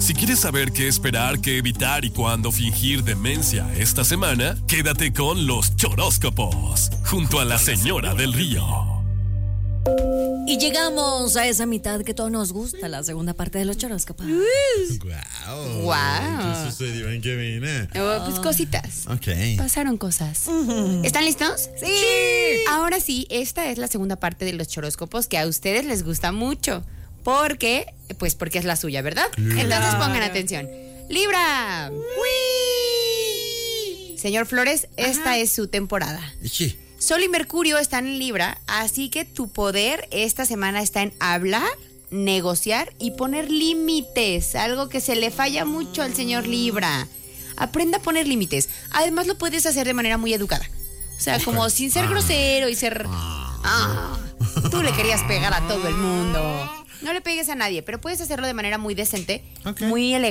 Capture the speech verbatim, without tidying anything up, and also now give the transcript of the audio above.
Si quieres saber qué esperar, qué evitar y cuándo fingir demencia esta semana, quédate con los choróscopos, junto a la señora del río. Y llegamos a esa mitad que todos nos gusta, la segunda parte de los choróscopos. Wow. Wow. ¿Qué sucedió en qué vine? Oh, pues cositas. Ok. Pasaron cosas. ¿Están listos? ¡Sí! Ahora sí, esta es la segunda parte de los choróscopos que a ustedes les gusta mucho. Porque, pues porque es la suya, ¿verdad? Claro. Entonces pongan atención. Libra. Señor Flores, esta es su temporada. Sí. Sol y Mercurio están en Libra, así que tu poder esta semana está en hablar, negociar y poner límites, algo que se le falla mucho al señor Libra. Aprenda a poner límites. Además lo puedes hacer de manera muy educada. O sea, como sin ser grosero y ser... Ah, tú le querías pegar a todo el mundo. No le pegues a nadie, pero puedes hacerlo de manera muy decente, Ok. muy elegante.